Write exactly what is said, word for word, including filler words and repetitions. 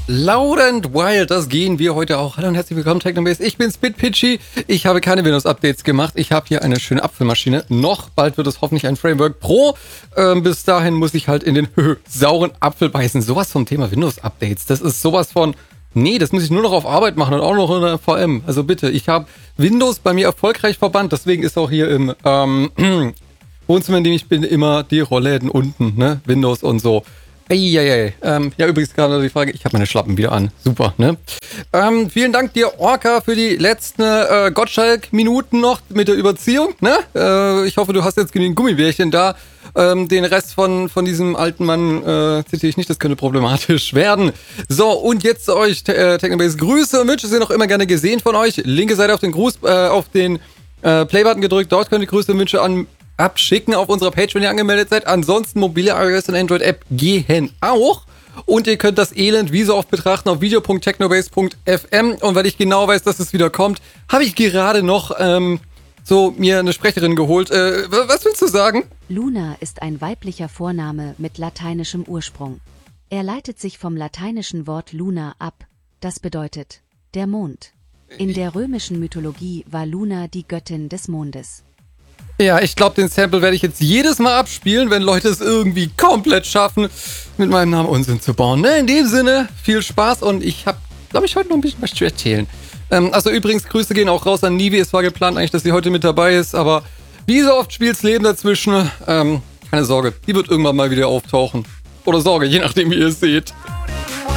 Loud and Wild, das gehen wir heute auch. Hallo und herzlich willkommen, Technobase. Ich bin SpitPitchy. Ich habe keine Windows-Updates gemacht. Ich habe hier eine schöne Apfelmaschine. Noch bald wird es hoffentlich ein Framework Pro. Ähm, bis dahin muss ich halt in den sauren Apfel beißen. Sowas vom Thema Windows-Updates. Das ist sowas von... Nee, das muss ich nur noch auf Arbeit machen und auch noch in der V M. Also bitte, ich habe Windows bei mir erfolgreich verbannt. Deswegen ist auch hier im ähm, Wohnzimmer, in dem ich bin, immer die Rollläden unten, ne? Windows und so. Eieiei. Ähm, ja, übrigens gerade die Frage, ich habe meine Schlappen wieder an. Super, ne? Ähm, vielen Dank dir, Orca, für die letzten äh, Gottschalk-Minuten noch mit der Überziehung, ne? Äh, ich hoffe, du hast jetzt genügend Gummibärchen da. Ähm, den Rest von, von diesem alten Mann äh, zitiere ich nicht, das könnte problematisch werden. So, und jetzt euch, äh, Technobase, Grüße und Wünsche sind noch immer gerne gesehen von euch. Linke Seite auf den Gruß, äh, auf den äh, Playbutton gedrückt, dort könnt ihr Grüße und Wünsche an abschicken auf unserer Page, wenn ihr angemeldet seid. Ansonsten mobile iOS und Android-App gehen auch. Und ihr könnt das Elend wie so oft betrachten auf video punkt technobase punkt f m. Und weil ich genau weiß, dass es wieder kommt, habe ich gerade noch ähm, so mir eine Sprecherin geholt. Äh, was willst du sagen? Luna ist ein weiblicher Vorname mit lateinischem Ursprung. Er leitet sich vom lateinischen Wort Luna ab, das bedeutet der Mond. In der römischen Mythologie war Luna die Göttin des Mondes. Ja, ich glaube, den Sample werde ich jetzt jedes Mal abspielen, wenn Leute es irgendwie komplett schaffen, mit meinem Namen Unsinn zu bauen. Ne? In dem Sinne, viel Spaß und ich habe, glaube ich, heute noch ein bisschen was zu erzählen. Ähm, also übrigens, Grüße gehen auch raus an Nivi. Es war geplant eigentlich, dass sie heute mit dabei ist, aber wie so oft spielt's Leben dazwischen. Ähm, keine Sorge, die wird irgendwann mal wieder auftauchen. Oder Sorge, je nachdem, wie ihr es seht.